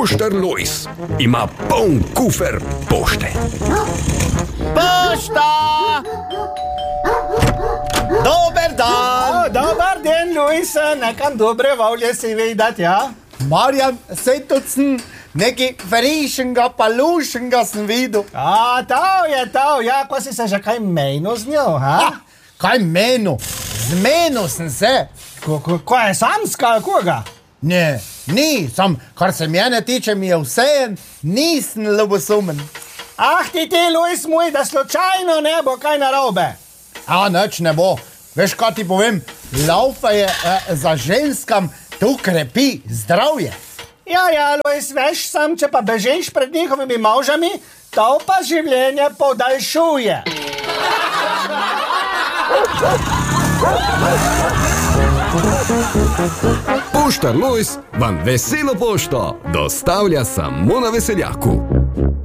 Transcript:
Poštar Lojz ima poln kufer pošte. Pošta! Dober dan! Dobar den, Lojz, nekam dobre volje si videti, ja? Marjan, sej tudi sem nekaj frišenga, palušenga sem videl. To, ja, ko si se že kaj menil z njo, ha? Kaj menil? Zmenil sem se. Ko je samska, ali koga? Ne, ni, sam, kar se mene tiče, mi je vsejen, nisem ljubosumen. Ti, Lojz moj, da slučajno ne bo kaj narobe. Nič ne bo. Veš, kaj ti povem, laufa je za ženskam, tu krepi zdravje. Ja, Lojz, veš sam, če pa bežiš pred njihovimi možami, to pa življenje podaljšuje. Poštar Lojz vam veselo pošto dostavlja samo na Veseljaku.